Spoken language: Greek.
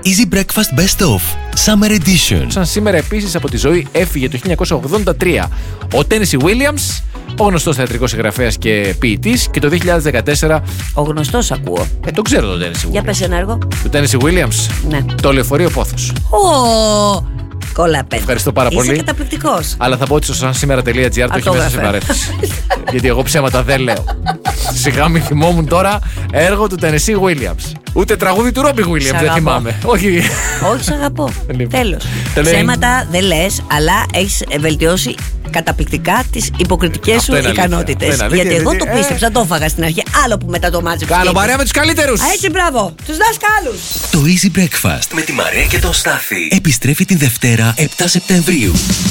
Easy Breakfast Best Of Summer Edition. Σαν σήμερα επίσης από τη ζωή έφυγε το 1983 ο Tennessee Williams, ο γνωστός θεατρικός συγγραφέας και ποιητής, και το 2014. Ο γνωστός ακούω. Το ξέρω τον Tennessee Williams. Για πες ένα έργο. Το Tennessee Williams. Ναι. Το Λεωφορείο Πόθος. Κολαπέν. Ευχαριστώ πάρα πολύ. Είσαι καταπληκτικός. Αλλά θα πω ότι στο sansimera.gr το έχει μέσα σε παρέθεση. Γιατί εγώ ψέματα δεν λέω. Σιγά μη θυμόμουν τώρα έργο του Tennessee Williams. Ούτε τραγούδι του Robbie Williams δεν θυμάμαι. Όχι. Όχι, σ' αγαπώ. Λοιπόν. Τέλος. Ψέματα δεν λες, αλλά έχεις βελτιώσει καταπληκτικά τις υποκριτικές σου ικανότητες. Γιατί εγώ το πίστεψα, το έφαγα στην αρχή. Άλλο που μετά το μάτσεψα. Κάνω παρέα με τους καλύτερους. Έτσι, μπράβο. Τους δασκάλους. Το Easy Breakfast με τη Μαρία και τον Στάθη επιστρέφει την Δευτέρα 7 Σεπτεμβρίου.